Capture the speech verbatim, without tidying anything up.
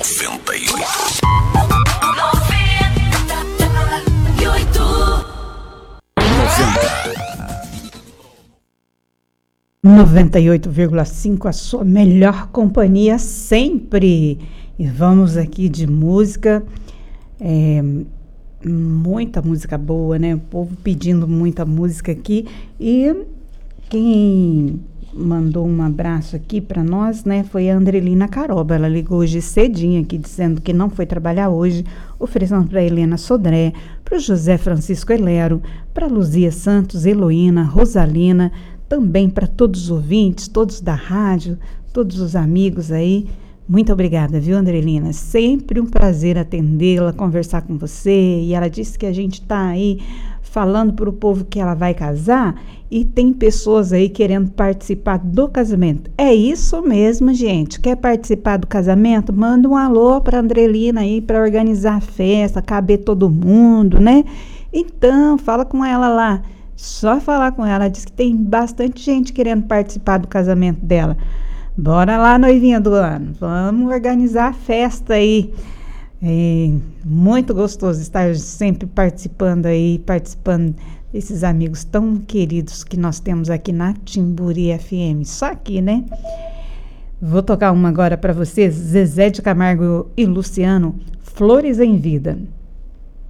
noventa e oito. noventa e oito vírgula cinco, a sua melhor companhia sempre. E vamos aqui de música, é, muita música boa, né? O povo pedindo muita música aqui. E quem mandou um abraço aqui para nós, né, foi a Andrelina Caroba. Ela ligou hoje cedinho aqui, dizendo que não foi trabalhar hoje, oferecendo para Helena Sodré, para o José Francisco Elero, para Luzia Santos, Heloína, Rosalina, também para todos os ouvintes, todos da rádio, todos os amigos aí. Muito obrigada, viu, Andrelina? Sempre um prazer atendê-la, conversar com você. E ela disse que a gente está aí falando para o povo que ela vai casar e tem pessoas aí querendo participar do casamento. É isso mesmo, gente. Quer participar do casamento? Manda um alô para a Andrelina aí para organizar a festa, caber todo mundo, né? Então, fala com ela lá. Só falar com ela. Ela diz que tem bastante gente querendo participar do casamento dela. Bora lá, noivinha do ano. Vamos organizar a festa aí. É muito gostoso estar sempre participando aí, participando desses amigos tão queridos que nós temos aqui na Timburi F M. Só aqui, né? Vou tocar uma agora para vocês. Zezé de Camargo e Luciano, Flores em Vida.